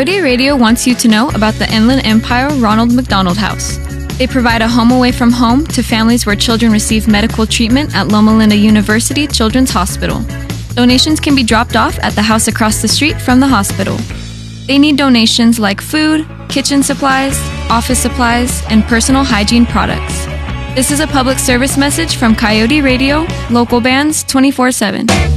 Coyote Radio wants you to know about the Inland Empire Ronald McDonald House. They provide a home away from home to families where children receive medical treatment at Loma Linda University Children's Hospital. Donations can be dropped off at the house across the street from the hospital. They need donations like food, kitchen supplies, office supplies, and personal hygiene products. This is a public service message from Coyote Radio, local bands 24/7.